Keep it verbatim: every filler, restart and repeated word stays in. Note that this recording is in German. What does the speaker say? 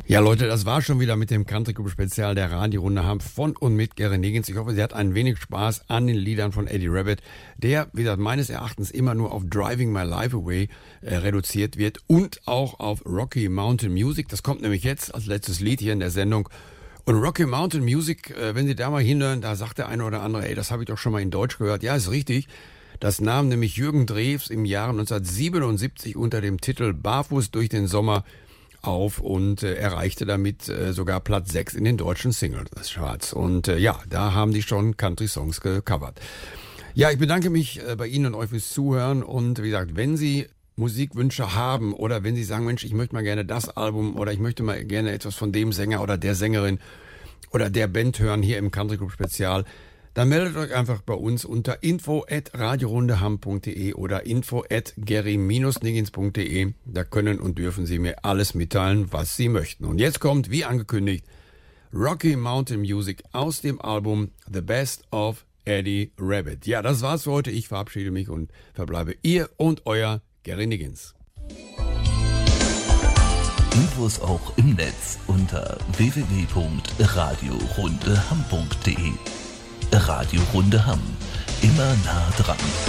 Ja, Leute, das war schon wieder mit dem Country Club Spezial der Radiorunde Hamm von und mit Gary Niggins. Ich hoffe, Sie hat ein wenig Spaß an den Liedern von Eddie Rabbitt, der, wie gesagt, meines Erachtens immer nur auf Driving My Life Away äh, reduziert wird und auch auf Rocky Mountain Music. Das kommt nämlich jetzt als letztes Lied hier in der Sendung. Und Rocky Mountain Music, äh, wenn Sie da mal hinhören, da sagt der eine oder andere, ey, das habe ich doch schon mal in Deutsch gehört. Ja, ist richtig. Das nahm nämlich Jürgen Drews im Jahre neunzehnhundertsiebenundsiebzig unter dem Titel Barfuß durch den Sommer auf und äh, erreichte damit äh, sogar Platz sechs in den deutschen Singles-Charts. Und äh, ja, da haben die schon Country-Songs gecovert. Ja, ich bedanke mich äh, bei Ihnen und euch fürs Zuhören. Und wie gesagt, wenn Sie Musikwünsche haben oder wenn Sie sagen, Mensch, ich möchte mal gerne das Album oder ich möchte mal gerne etwas von dem Sänger oder der Sängerin oder der Band hören hier im Country Club Spezial, dann meldet euch einfach bei uns unter info at radiorundehamm punkt de oder info at gary niggins punkt de. Da können und dürfen Sie mir alles mitteilen, was Sie möchten. Und jetzt kommt, wie angekündigt, Rocky Mountain Music aus dem Album The Best of Eddie Rabbitt. Ja, das war's für heute. Ich verabschiede mich und verbleibe Ihr und Euer Gary Niggins. Infos auch im Netz unter w w w punkt radiorundehamm punkt de. Radio Runde Hamm. Immer nah dran.